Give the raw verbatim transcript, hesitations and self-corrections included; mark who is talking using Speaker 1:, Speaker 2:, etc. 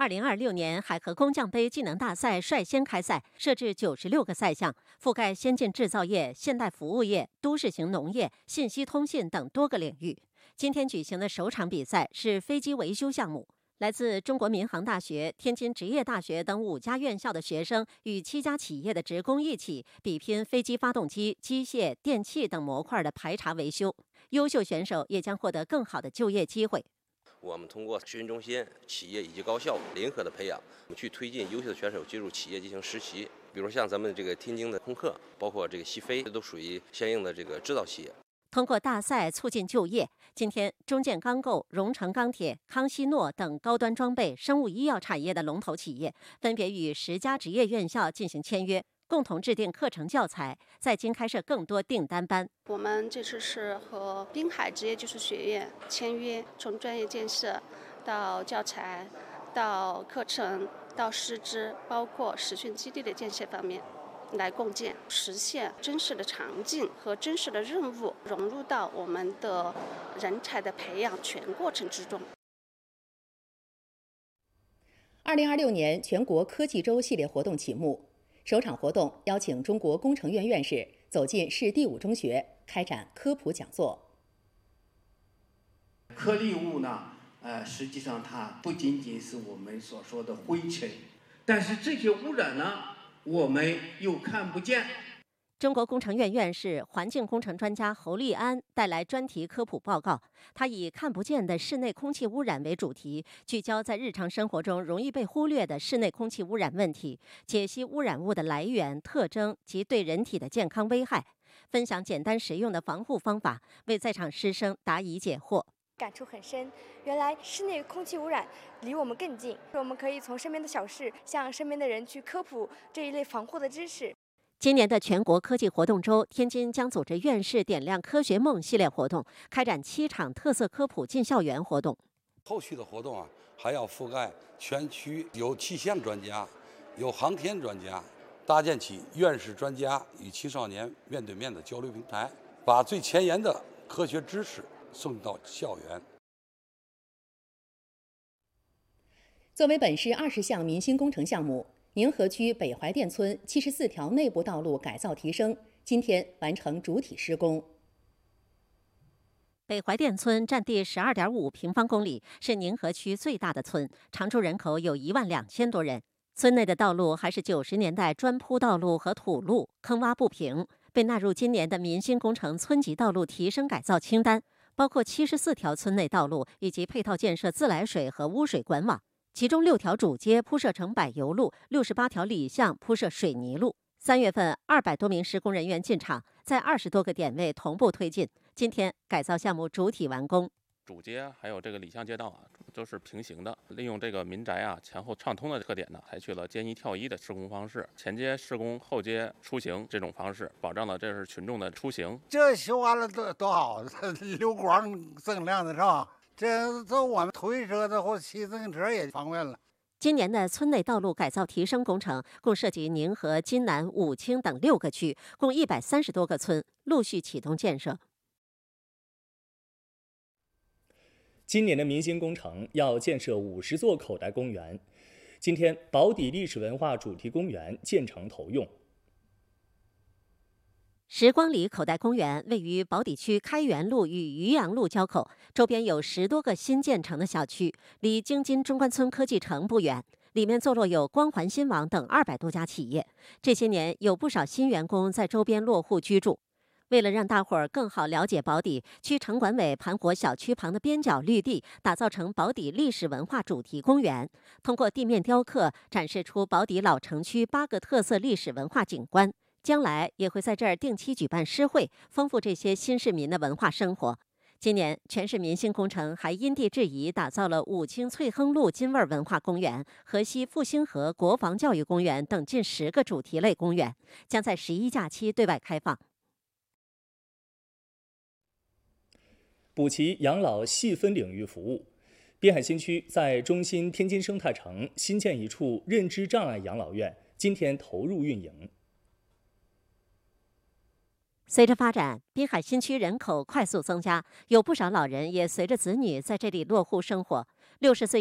Speaker 1: 二零二六年海河工匠杯技能大赛率先开赛，设置九十六个赛项，覆盖先进制造业、现代服务业、都市型农业、信息通信等多个领域。今天举行的首场比赛是飞机维修项目，来自中国民航大学、天津职业大学等五家院校的学生与七家企业的职工一起比拼飞机发动机、机械、电器等模块的排查维修。优秀选手也将获得更好的就业机会。
Speaker 2: 我们通过培训中心、企业以及高校联合的培养，我们去推进优秀的选手进入企业进行实习。比如像咱们这个天津的空客，包括这个西飞，这都属于相应的这个制造企业。
Speaker 1: 通过大赛促进就业。今天，中建钢构、荣成钢铁、康希诺等高端装备、生物医药产业的龙头企业，分别与十家职业院校进行签约，共同制定课程教材，在京开设更多订单班。
Speaker 3: 我们这次是和滨海职业技术学院签约，从专业建设到教材、到课程、到师资，包括实训基地的建设方面来共建，实现真实的场景和真实的任务融入到我们的人才的培养全过程之中。
Speaker 4: 二零二六年全国科技周系列活动启幕，首场活动邀请中国工程院院士走进市第五中学，开展科普讲座。
Speaker 5: 颗粒物呢，呃，实际上它不仅仅是我们所说的灰尘，但是这些污染呢，我们又看不见。
Speaker 1: 中国工程院院士、环境工程专家侯立安带来专题科普报告，他以看不见的室内空气污染为主题，聚焦在日常生活中容易被忽略的室内空气污染问题，解析污染物的来源、特征及对人体的健康危害，分享简单实用的防护方法，为在场师生答疑解惑。
Speaker 6: 感触很深，原来室内空气污染离我们更近，我们可以从身边的小事向身边的人去科普这一类防护的知识。
Speaker 1: 今年的全国科技活动周，天津将组织院士点亮科学梦系列活动，开展七场特色科普进校园活动。
Speaker 7: 后续的活动啊，还要覆盖全区，有气象专家，有航天专家，搭建起院士专家与青少年面对面的交流平台，把最前沿的科学知识送到校园。
Speaker 4: 作为本市二十项民心工程项目，宁河区北怀店村七十四条内部道路改造提升，今天完成主体施工。
Speaker 1: 北怀店村占地十二点五平方公里，是宁河区最大的村，常住人口有一万两千多人。村内的道路还是九十年代砖铺道路和土路，坑洼不平，被纳入今年的民心工程村级道路提升改造清单，包括七十四条村内道路以及配套建设自来水和污水管网。其中六条主街铺设成柏油路，六十八条里巷铺设水泥路。三月份，二百多名施工人员进场，在二十多个点位同步推进。今天，改造项目主体完工。
Speaker 8: 主街还有这个里巷街道啊，都是平行的，利用这个民宅啊前后畅通的特点呢，采取了肩一跳一的施工方式，前街施工，后街出行这种方式，保障了这是群众的出行。
Speaker 9: 这修完了多多好，流光锃亮的是吧？这这我们推车的或骑自行车也方便了。
Speaker 1: 今年的村内道路改造提升工程共涉及宁河、津南、武清等六个区，共一百三十多个村，陆续启动建设。
Speaker 10: 今年的民心工程要建设五十座口袋公园。今天，宝坻历史文化主题公园建成投用。
Speaker 1: 时光里口袋公园位于宝坻区开元路与渔阳路交口，周边有十多个新建成的小区，离京津中关村科技城不远。里面坐落有光环新网等二百多家企业。这些年，有不少新员工在周边落户居住。为了让大伙儿更好了解宝坻，区城管委盘活小区旁的边角绿地，打造成宝坻历史文化主题公园。通过地面雕刻，展示出宝坻老城区八个特色历史文化景观。将来也会在这儿定期举办诗会，丰富这些新市民的文化生活。今年，全市民心工程还因地制宜打造了武清翠亨路金味文化公园、河西复兴河国防教育公园等近十个主题类公园，将在十一假期对外开放。
Speaker 10: 补齐养老细分领域服务，滨海新区在中心天津生态城新建一处认知障碍养老院，今天投入运营。
Speaker 1: 随着发展，滨海新区人口快速增加，有不少老人也随着子女在这里落户生活。六十岁